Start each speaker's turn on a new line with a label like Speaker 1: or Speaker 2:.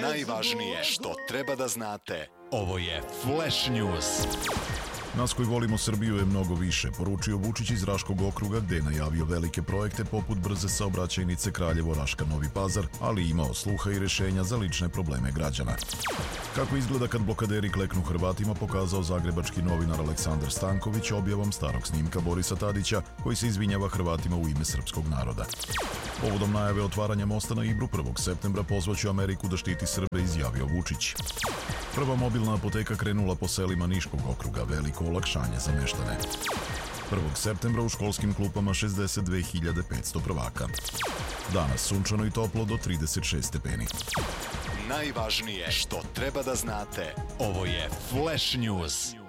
Speaker 1: Najvažnije što treba da znate. Ovo je Flash News.
Speaker 2: Nas koji volimo Srbiju je mnogo više, poručio Vučić iz Raškog okruga gde je najavio velike projekte poput brze saobraćajnice Kraljevo-Raška-Novi Pazar, ali imao sluha i rešenja za lične probleme građana. Kako izgleda kad blokaderi kleknu Hrvatima pokazao zagrebački novinar Aleksandar Stanković objavom starog snimka Borisa Tadića koji se izvinjava Hrvatima u ime srpskog naroda. Povodom najave otvaranja mosta na Ibru 1. septembra pozvaću Ameriku da štiti Srbe, izjavio Vučić. Prva mobilna apoteka krenula po selima Niškog okruga, veliko olakšanje za meštane. 1. septembra u školskim klupama 62.500 prvaka. Danas sunčano i toplo do 36 stepeni.
Speaker 1: Najvažnije što treba da znate. Ovo je Flash News.